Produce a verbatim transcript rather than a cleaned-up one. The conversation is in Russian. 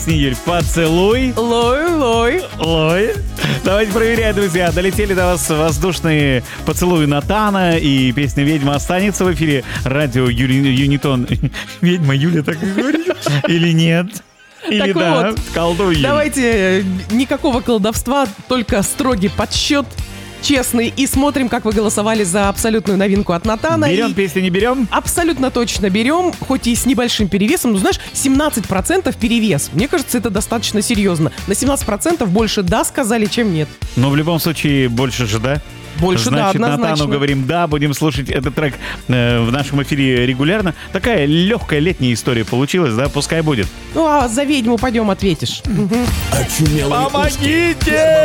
Юль, поцелуй. Лой, лой. Лой. Давайте проверять, друзья. Долетели до вас воздушные поцелуи Натана, и песня «Ведьма» останется в эфире радио Юли... Юнитон. Ведьма Юля так и говорит? Или нет? Или Так да? вот, Колдуй, Юля. Давайте никакого колдовства, только строгий подсчет. Честный. И смотрим, как вы голосовали за абсолютную новинку от Натана. Берем И песню, не берем? абсолютно точно берем, хоть и с небольшим перевесом. Но знаешь, семнадцать процентов перевес. Мне кажется, это достаточно серьезно. На семнадцать процентов больше «да» сказали, чем «нет». Но в любом случае больше же «да». Больше Значит, «да», однозначно. Натану говорим «да», будем слушать этот трек э, в нашем эфире регулярно. Такая легкая летняя история получилась, да, пускай будет. Ну, а за «Ведьму» пойдем ответишь. Очумелые ушки. Помогите!